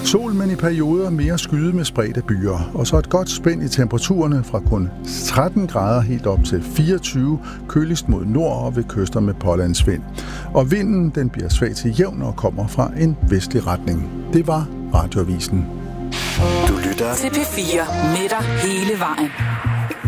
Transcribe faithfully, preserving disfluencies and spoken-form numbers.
Sol, men i perioder mere skyde med spredte byer, og så et godt spænd i temperaturerne fra kun tretten grader helt op til fireogtyve, køligst mod nord og ved kyster med pålandsvind. Og vinden den bliver svag til jævn og kommer fra en vestlig retning. Det var Radioavisen. Du lytter til P fire med dig hele vejen.